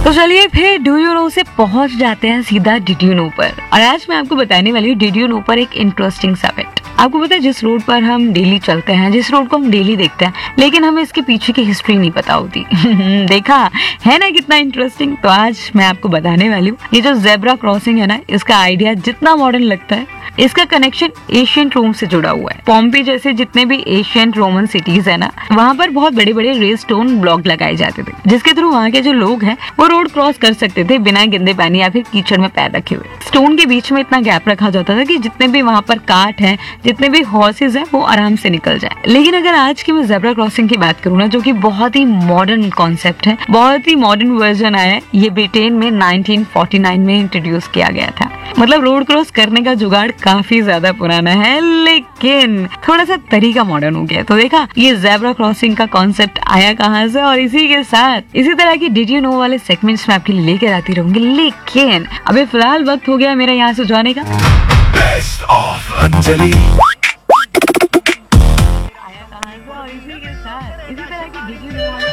तो चलिए फिर डू यू नो से पहुंच जाते हैं सीधा डिड यू नो पर। और आज मैं आपको बताने वाली हूँ डिड यू नो पर एक इंटरेस्टिंग सा फैक्ट। आपको पता है जिस रोड पर हम डेली चलते हैं, जिस रोड को हम डेली देखते हैं, लेकिन हमें इसके पीछे की हिस्ट्री नहीं पता होती। देखा है ना कितना इंटरेस्टिंग। तो आज मैं आपको बताने वाली हूँ ये जो जेब्रा क्रॉसिंग है ना, इसका आइडिया जितना मॉडर्न लगता है, इसका कनेक्शन एशियंट रोम से जुड़ा हुआ है। पॉम्पी जैसे जितने भी एशियंट रोमन सिटीज है ना, वहाँ पर बहुत बड़े बड़े रेड स्टोन ब्लॉक लगाए जाते थे, जिसके थ्रू वहाँ के जो लोग हैं वो रोड क्रॉस कर सकते थे बिना गंदे पानी या फिर कीचड़ में पैर रखे हुए। स्टोन के बीच में इतना गैप रखा जाता था कि जितने भी वहाँ पर कार्ट हैं, जितने भी हॉर्सेज हैं, वो आराम से निकल जाए। लेकिन अगर आज की मैं जेब्रा क्रॉसिंग की बात करूँ ना, जो कि बहुत ही मॉडर्न कॉन्सेप्ट है, बहुत ही मॉडर्न वर्जन आया है, ये ब्रिटेन में 1949 में इंट्रोड्यूस किया गया था। मतलब रोड क्रॉस करने का जुगाड़ काफी ज्यादा पुराना है, लेकिन थोड़ा सा तरीका मॉडर्न हो गया। तो देखा ये जेब्रा क्रॉसिंग का कॉन्सेप्ट आया कहाँ से, और इसी के साथ इसी तरह की डिड यू नो वाले सेगमेंट्स में आपके लिए लेकर आती रहूंगी। लेकिन अभी फिलहाल वक्त हो गया मेरा यहाँ से जाने का। Best of Anjali. आया कहाँ से, और इसी के साथ इसी तरह की डिड यू नो